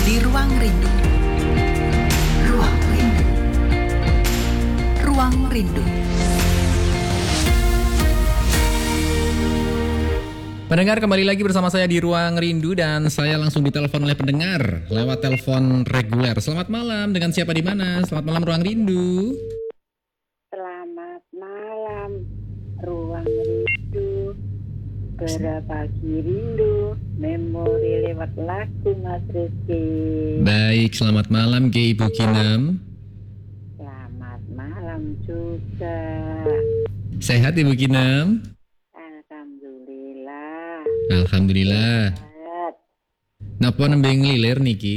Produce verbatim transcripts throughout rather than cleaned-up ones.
di Ruang Rindu. Ruang Rindu. Ruang Rindu. Pendengar, kembali lagi bersama saya di Ruang Rindu dan saya langsung ditelepon oleh pendengar lewat telepon reguler. Selamat malam, dengan siapa di mana? Selamat malam Ruang Rindu. Selamat malam Ruang Rindu. Berbagi rindu, memori lewat lagu Mas Rizky. Baik, selamat malam Ge Ibu Kinem. Selamat malam juga. Sehat Ibu Kinem? Alhamdulillah. Alhamdulillah. Sehat. Napa nembe nglilir niki?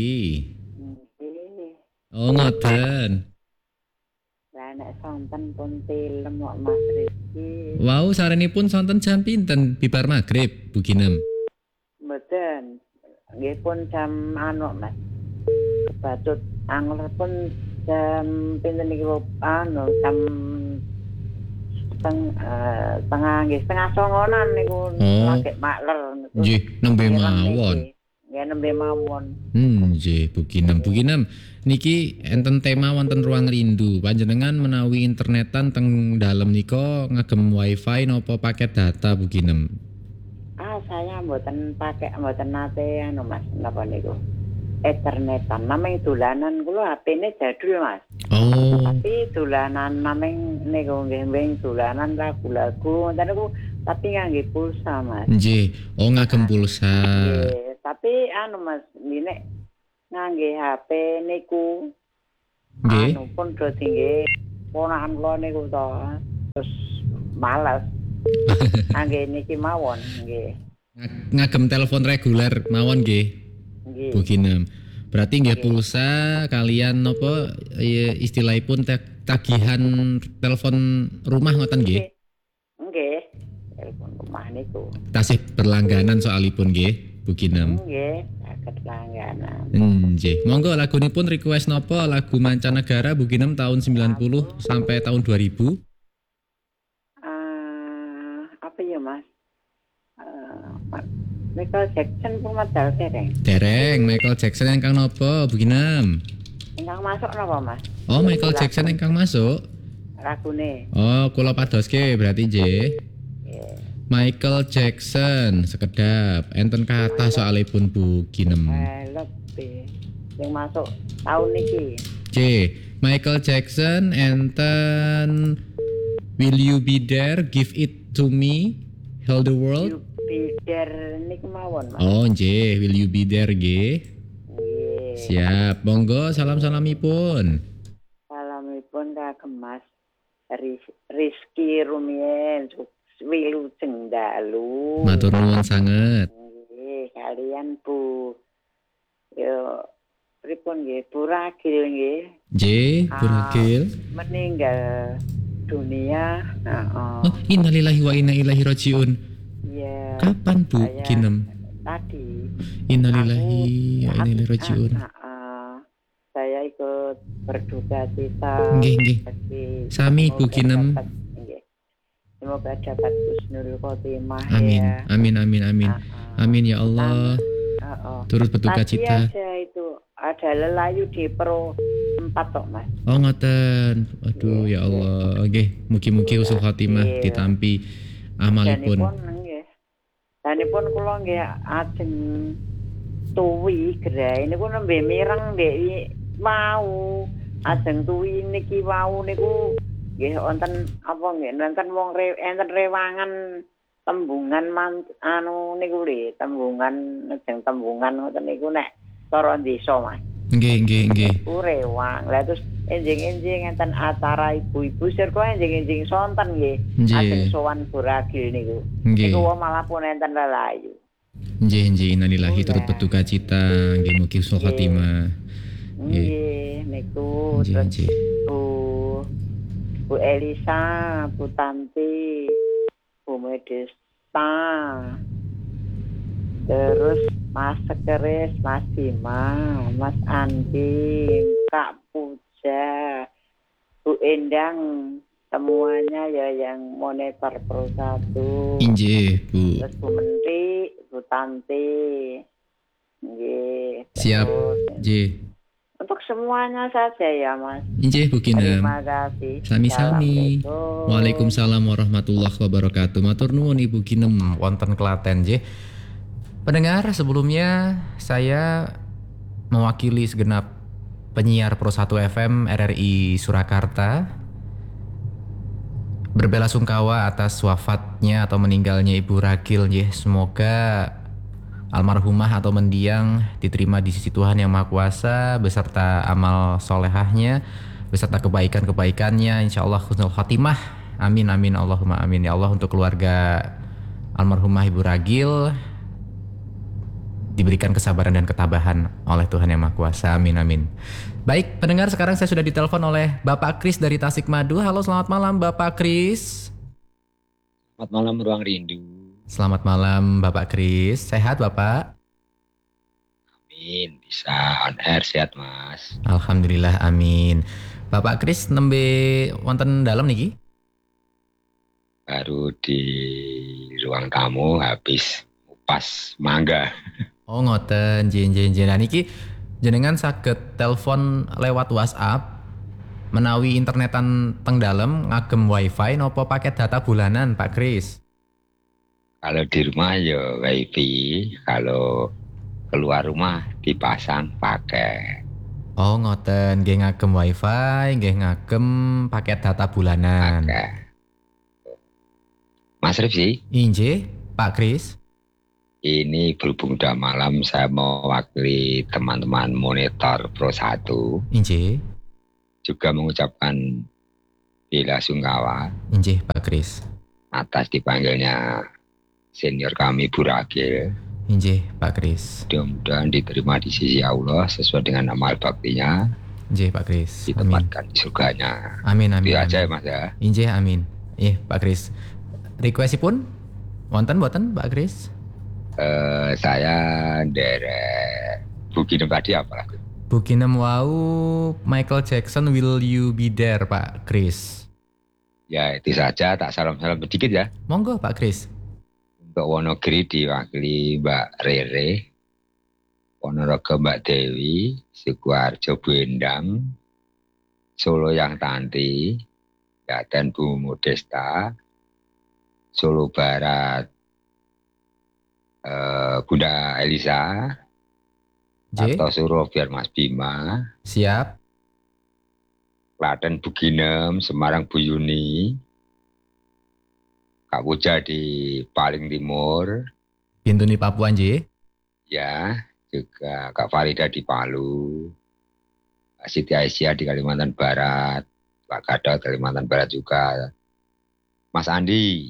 Nggih. Oh ngoten. Lah nek sonten pun film kok Mas Rizky. Wow, sarenipun sonten jam pinten bibar magrib Bu Kinem? Mboten. Nggih pun jam anu Mas. Batut angler pun jam pinten niki anu jam seteng uh, tengah nggih setengah songonan niku lagi makler niku. Nggih, nembe mawon. Nggih nembe mawon. Hmm, nggih Bu Kinem. Bu Kinem, niki enten tema wonten Ruang Rindu. Panjenengan menawi internetan teng dalem nika ngagem wifi napa paket data Bu Kinem? Ah, saya mboten pakai mboten nate anu Mas, napa niku. Ethernetan, namanya dolanan kula H P-ne jadul Mas. Oh. Tapi dolanan namanya niku nggih dolanan lagu-lagu ngoten niku tapi ngangge pulsa Mas. Nggih, oh ngagem pulsa. Nggih, tapi anu Mas, nek ngangge H P niku nggih. Anu pun do tinggi ponakan kula niku to. Terus malas. Ngangge niki mawon nggih. Ngagem telepon reguler mawon nggih. Nggih. Bu Kinem. Berarti nggih pulsa kalian napa istilahipun tagihan telepon rumah ngoten nggih? Nggih. Telepon rumah niku. Tasih berlangganan soalipun nggih, Bu Kinem. Nggih, saged langganan. Nggih. Monggo lagunipun request napa lagu mancanegara Bu Kinem tahun sembilan puluh sampai tahun dua ribu? Uh, apa ya Mas? Uh, Michael Jackson pun madal dereng. Dereng, Michael Jackson ingkang napa Bu Kinem? Ingkang masuk napa Mas? Oh, Michael Lagu. Jackson ingkang masuk. Lagune. Oh, kula padoske berarti nggih. Yeah. Michael Jackson sekedap enten kata soalipun Bu Kinem. Eh, lebih. Yang masuk tahun niki. C. Michael Jackson enten Will You Be There, Give It To Me, Heal the World. Will You Be There niku mawon Mas. Oh nggih, Will You Be There nggih. Nggih. Siap, monggo salam-salamipun. Salamipun kagem Mas Rizky Rumien Wilujeng dalu. Matur nuwun sanget. Nggih, kalian Bu. Yo pripun nggih, Bu Ragil nggih. Nggih, Bu Ragil. Ah, meninggal dunia. Heeh. Oh, innalillahi wa inna ilaihi rajiun. Iya. Kapan Bu saya, Kinem? Tadi. Innalillahi wa inna ilaihi rajiun. Saya ikut berduka cita. Nggih, nggih. Sami Bu Kinem. Semoga dapat husnul khotimah. Amin. Ya. Amin amin amin. Uh-uh. Amin ya Allah. Uh-uh. Turut berduka Tadi cita. aja itu ada lelayu di Pro empat kok Mas. Oh ngoten. Aduh ya Allah. Nggih, mugi-mugi husnul khotimah ditampi amalipun. Danipun kula nggih ajeng tuwi gerai niku nembe mireng ndek mau ajeng tuwi niki wau niku nggih wonten apa nggih wonten wong re, enten rewangan tembungan man, anu niku lho tembungan ajeng tembungan ngoten niku nek cara desa Mas. Nggih nggih nggih. Ku rewang. Lah terus enjing-enjing enten acara ibu-ibu sirko enjing-enjing sonten nggih. Ajeng sowan Bu Ragil niku. Niku malah pun enten lelayu. Nggih nggih innalillahi turut berduka cita nggih mugi husnul khotimah. Nggih niku terus Bu Bu Elisa, Bu Tanti, Bu Medesta. Terus Mas Sekeris, Mas Bima, Mas Andi, Kak Puja, Bu Endang, semuanya ya yang monitor Pro satu. Injih, Bu. Terus Bu Menteri, Bu Tanti. Nggih. Siap. Terus, Nggih. Untuk semuanya saja ya Mas. Nggih Bu Kinem. Terima kasih. Sami-sami. Assalamualaikum. Waalaikumsalam warahmatullahi wabarakatuh. Matur nuwun Ibu Kinem wonten Klaten nggih. Pendengar, sebelumnya saya mewakili segenap penyiar Pro satu F M R R I Surakarta berbelasungkawa atas wafatnya atau meninggalnya Ibu Ragil nggih. Semoga almarhumah atau mendiang diterima di sisi Tuhan Yang Maha Kuasa beserta amal solehahnya, beserta kebaikan-kebaikannya, insyaallah husnul khatimah. Amin amin Allahumma amin. Ya Allah, untuk keluarga almarhumah Ibu Ragil diberikan kesabaran dan ketabahan oleh Tuhan Yang Maha Kuasa. Amin amin. Baik, pendengar, sekarang saya sudah ditelepon oleh Bapak Kris dari Tasikmadu. Halo, selamat malam Bapak Kris. Selamat malam Ruang Rindu. Selamat malam Bapak Kris. Sehat Bapak? Amin, bisa on air, sehat Mas. Alhamdulillah, amin. Bapak Kris nembe wonten dalam niki? Baru di ruang tamu habis ngupas mangga. Oh ngoten, jen jen jen. Nah niki jenengan saged telepon lewat WhatsApp menawi internetan teng dalem ngagem wifi nopo paket data bulanan Pak Kris? Kalau di rumah ya wifi, kalau keluar rumah dipasang pakai. Oh ngoten, nggih ngagem wifi, nggih ngagem paket data bulanan. Pakai. Mas Rifsi, Injih, Pak Kris. ini berhubung udah malam, saya mewakili teman-teman monitor Pro satu Injih. juga mengucapkan bela sungkawa Injih Pak Kris. atas dipanggilnya senior kami Bu Ragil. Injih Pak Kris. Mudah-mudahan diterima di sisi Allah sesuai dengan amal baktinya, Injih Pak Kris. Amin. ditempatkan di surganya. Amin amin. Itu aja ya amin. Mas ya. Injih amin. Ih Pak Kris. Requestipun wonten boten Pak Kris? Eh, saya derek bukti tadi apa lagu? Bukinem wau Michael Jackson Will You Be There Pak Kris. Ya itu saja, tak salam-salam sedikit ya. Monggo Pak Kris. Untuk Wonogiri diwakili Mbak Rere, Ponorogo Mbak Dewi, Sukoharjo Bu Endang, Solo Yang Tanti, Klaten Bu Modesta, Solo Barat eh, Bunda Elisa, J. atau Suro biar Mas Bima, Siap. Klaten Bu Ginem, Semarang Bu Yuni, Kak Puja di paling timur, Bintuni Papua J. ya, juga Kak Farida di Palu, Kak Siti Aisyah di Kalimantan Barat, Pak Gadot Kalimantan Barat juga, Mas Andi,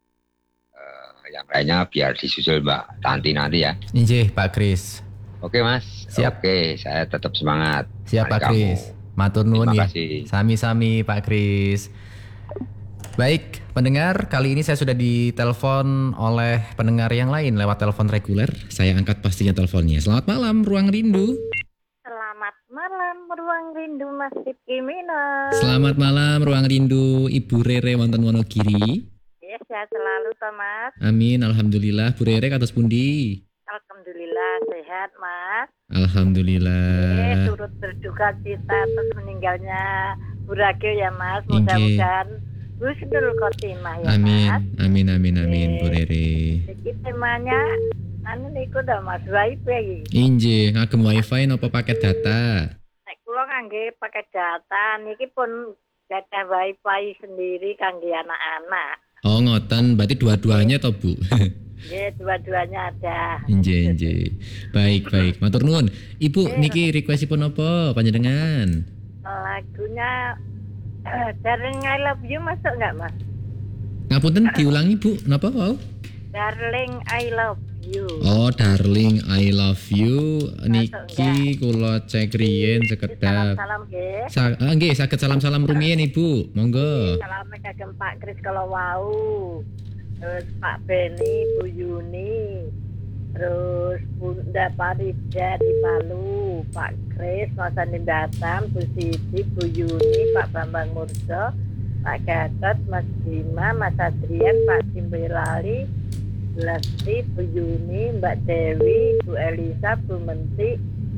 eh, yang lainnya biar disusul Mbak Tanti nanti ya. Injih Pak Kris. Oke Mas. Siap. Oke, saya tetap semangat. Siap Mari Pak kamu. Kris. Matur nuwun Terima nggih. kasih. Sami-sami Pak Kris. Baik, pendengar, kali ini saya sudah ditelepon oleh pendengar yang lain lewat telepon reguler. Saya angkat pastinya teleponnya. Selamat malam, Ruang Rindu. Selamat malam, Ruang Rindu Mas Rifki Mino. Selamat malam, Ruang Rindu, Ibu Rere wonten Wonogiri. Ya, sehat selalu, Thomas. Amin, alhamdulillah. Bu Rere kados pundi? Alhamdulillah sehat, Mas. Eh, Alhamdulillah. turut berduka cita atas meninggalnya Bu Ragil ya, Mas. Inggih. Mudah-mudahan husnul khotimah ya, Amin, Mas. amin, amin, amin, Bu Rere. Jadi temanya anu niku dah Mas, wifi. Injih, ngagem wifi napa paket data? Nek kula kangge pakai data niki pun ada wifi sendiri kangge anak-anak. Oh ngoten, berarti dua-duanya toh Bu? Ya, dua-duanya ada. Injih, injih. Baik, baik. Matur nuwun. Ibu, niki requestipun apa panjenengan? Lagunya eh, Darling I Love You masuk nggak Mas? Ngapunten diulangi Bu, napa wau? Darling I Love You. Oh, darling, I love you. Niki kula cek riyen sekedap. Salam-salam nggih. Sa ah, nggih, saged salam-salam rumiyin Ibu. Monggo. Salam kagem Pak Kris kalau wau. Terus Pak Beni, Bu Yuni. Terus Bunda Parida di Palu, Pak Kris, Mas Andi Batam, Bu Siti, Bu Yuni, Pak Bambang Murjo, Pak Gatot, Mas Bima, Mas Adrian, Pak Simbilali, Bu Lesti, Bu Yuni, Mbak Dewi, Bu Elisa, Bu Menti, Bu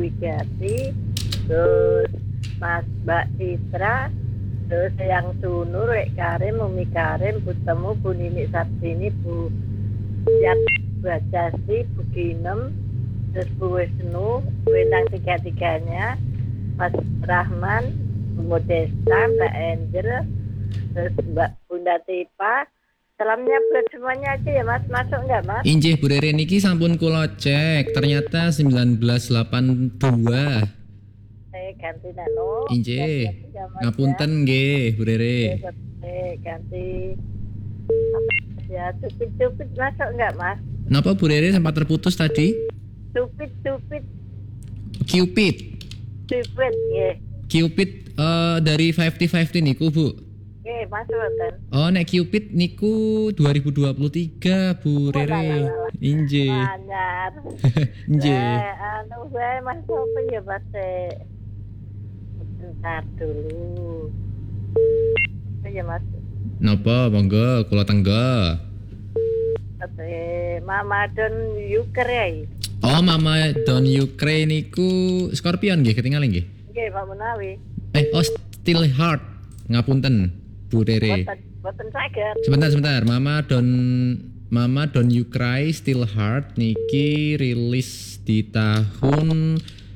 Wigati, terus Mas Mbak Citra, terus yang Sunur, Wek Karim, Umi Karim, Bu Temu, Bu Nini Sartini, Bu Yat Bajasi, Bu Ginem, terus Bu Wisnu, Bu Endang tiga-tiganya, Mas Rahman, Bu Modesta, Mbak Angel, terus Mbak Bunda Tipa. Salamnya buat semuanya aja ya Mas, masuk nggak Mas? Injih Bu Rere niki sampun kula cek, ternyata seribu sembilan ratus delapan puluh dua. Eh ganti nano. Injih. Ganti ya, Mas, Ngapunten nggih Bu Rere. ya. Eh ganti. Apa ya, cupit-cupit masuk nggak Mas? Napa Bu Rere sempat terputus tadi? Cupit-cupit, Cupid. cupit, ya. Cupid eh, dari lima puluh lima puluh niku Bu. Oke, masuk kan? Oh, nek Cupid niku dua ribu dua puluh tiga Bu Rere. Injih. Anyar. Injih. Eh, anu gue Mas apa ya Mas? eh? Bentar dulu. Apa ya Mas? Napa monggo kula tenggo. Eh, Mama Don Yuker ya? Oh, Mama Don Ukraine niku Scorpion nggih ketinggalan nggih. Oke, Pak Menawi. Eh, oh Still Heart. Ngapunten Bu Rere. Boten, boten saged. Sebentar sebentar, Mama Don Mama Don You Cry Still Heart niki rilis di tahun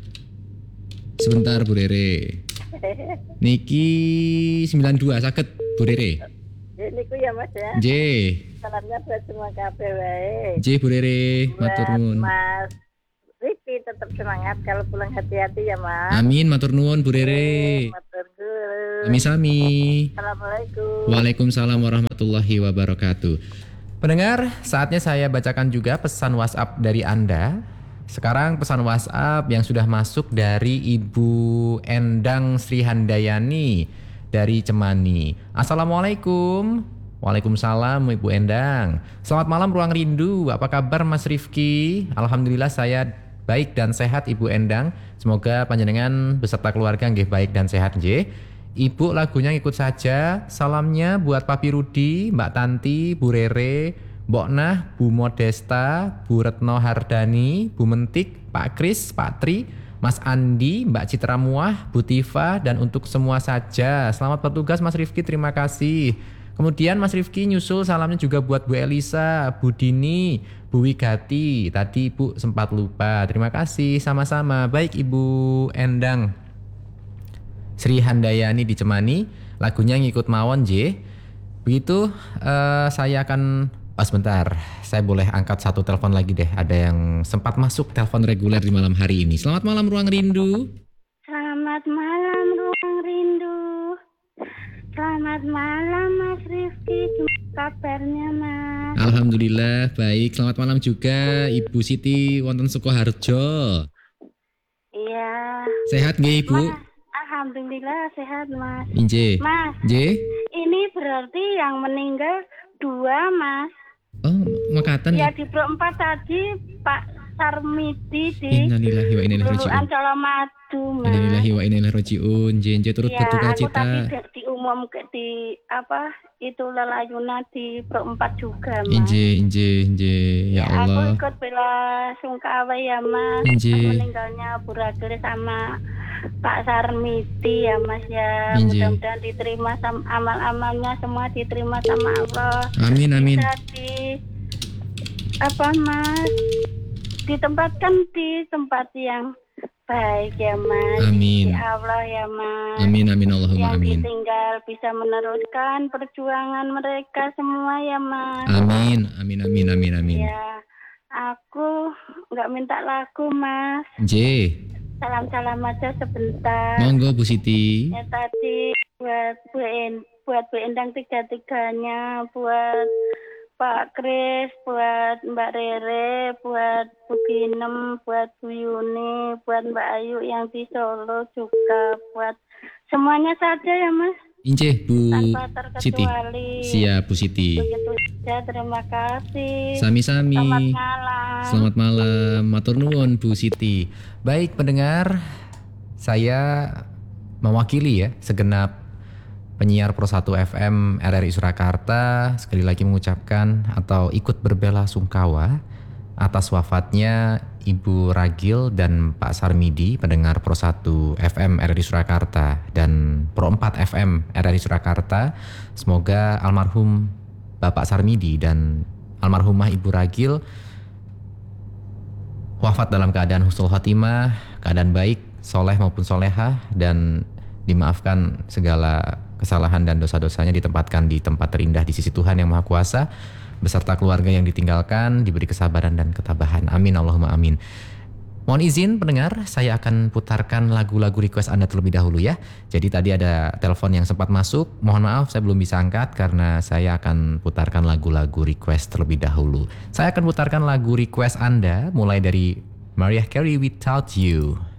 sebentar Bu Rere. Niki sembilan dua saged Bu Rere. Ini ku ya Mas ya. J. Salamnya buat semua K P wae. J Bu Rere, matur Buat nuwun. Mas Riki tetap semangat kalau pulang hati-hati ya Mas. Amin, matur nuwun Bu Rere. Matur nuwun. Sami-sami. Assalamualaikum. Waalaikumsalam warahmatullahi wabarakatuh. Pendengar, saatnya saya bacakan juga pesan WhatsApp dari Anda. Sekarang pesan WhatsApp yang sudah masuk dari Ibu Endang Sri Handayani dari Cemani. Assalamualaikum. Waalaikumsalam Ibu Endang. Selamat malam Ruang Rindu. Apa kabar Mas Rifki? Alhamdulillah saya baik dan sehat Ibu Endang. Semoga panjenengan beserta keluarga nggih baik dan sehat nggih. Ibu lagunya ngikut saja. Salamnya buat Papi Rudi, Mbak Tanti, Bu Rere, Mbok Nah, Bu Modesta, Bu Retno Hardani, Bu Mentik, Pak Kris, Pak Tri, Mas Andi, Mbak Citra Muah, Bu Tifa, dan untuk semua saja. Selamat bertugas Mas Rifki, terima kasih. Kemudian Mas Rifki nyusul salamnya juga buat Bu Elisa, Bu Dini, Bu Wigati. Tadi Ibu sempat lupa. Terima kasih sama-sama. Baik Ibu Endang Sri Handayani di Cemani, lagunya ngikut mawon J. Begitu uh, saya akan oh sebentar, saya boleh angkat satu telepon lagi deh. Ada yang sempat masuk telepon reguler di malam hari ini. Selamat malam Ruang Rindu. Selamat malam Ruang Rindu. Selamat malam Mas Rifki. Gimana kabarnya Mas? Alhamdulillah baik. Selamat malam juga Ibu Siti wonten Sukoharjo. Iya. Sehat nggih Ibu? Mas, alhamdulillah sehat Mas. Inje. Mas, J. ini berarti yang meninggal dua Mas. Oh, makatan Ya ya. di Pro empat tadi Pak Sarmidi di Innalillahi wa inna ilaihi Luluan raji'un. Colomadu Mas. Innalillahi wa inna ilaihi raji'un. J turut Ya, berduka aku cita. tadi di- diumum ke di apa itu lelayuna di Pro empat juga Mas. Inje, inje, inje. Ya Aku Allah. ikut bela sungkawa ya Mas. Inji. Meninggalnya Bu Ragil sama Pak Sarmidi ya Mas ya. Inji. Mudah-mudahan diterima sama amal-amalnya semua diterima sama Allah. Amin, amin. Bisa di apa Mas? Ditempatkan di tempat yang baik ya Mas. Amin. Ya Allah ya Mas. Amin, amin, Allahumma Yang amin. ditinggal bisa meneruskan perjuangan mereka semua ya Mas. Amin, amin, amin, amin, amin. Ya, aku nggak minta lagu Mas. J. Salam-salam aja sebentar. Monggo Bu Siti. Ya tadi buat Bu En, buat Bu Endang tiga-tiganya, buat Pak Kris, buat Mbak Rere, buat Bu Ginem, buat Bu Yuni, buat Mbak Ayu yang di Solo juga, buat semuanya saja ya Mas. Inje Bu Tanpa Siti. terkecuali. Siap Bu Siti. Begitu saja, terima kasih. Sami-sami. Selamat malam. Selamat malam, matur nuwun Bu Siti. Baik pendengar, saya mewakili ya segenap penyiar Pro satu F M R R I Surakarta sekali lagi mengucapkan atau ikut berbela sungkawa atas wafatnya Ibu Ragil dan Pak Sarmidi, pendengar Pro satu F M R R I Surakarta dan Pro empat F M R R I Surakarta. Semoga almarhum Bapak Sarmidi dan almarhumah Ibu Ragil wafat dalam keadaan husnul khotimah, keadaan baik, soleh maupun solehah, dan dimaafkan segala kesalahan dan dosa-dosanya, ditempatkan di tempat terindah di sisi Tuhan Yang Maha Kuasa, beserta keluarga yang ditinggalkan, diberi kesabaran dan ketabahan. Amin, Allahumma amin. Mohon izin pendengar, saya akan putarkan lagu-lagu request Anda terlebih dahulu ya. Jadi tadi ada telepon yang sempat masuk, mohon maaf saya belum bisa angkat karena saya akan putarkan lagu-lagu request terlebih dahulu. Saya akan putarkan lagu request Anda mulai dari Mariah Carey Without You.